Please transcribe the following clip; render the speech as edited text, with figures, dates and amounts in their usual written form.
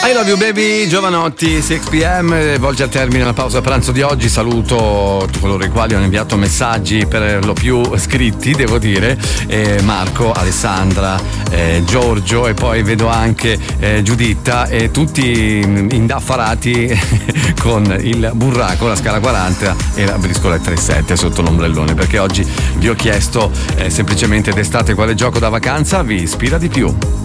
I love you baby, Giovanotti, 6 p.m. volge al termine la pausa pranzo di oggi. Saluto tutti coloro i quali hanno inviato messaggi, per lo più scritti devo dire, Marco, Alessandra, Giorgio, e poi vedo anche Giuditta, e tutti indaffarati con il burraco, la scala 40 e la briscola 37 sotto l'ombrellone, perché oggi vi ho chiesto semplicemente d'estate quale gioco da vacanza vi ispira di più.